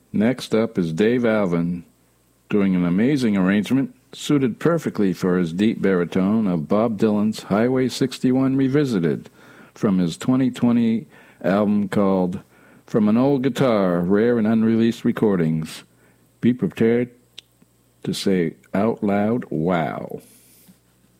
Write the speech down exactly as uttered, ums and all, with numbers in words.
Next up is Dave Alvin, doing an amazing arrangement suited perfectly for his deep baritone of Bob Dylan's Highway sixty-one Revisited from his twenty twenty album called From an Old Guitar, Rare and Unreleased Recordings. Be prepared to say out loud, wow.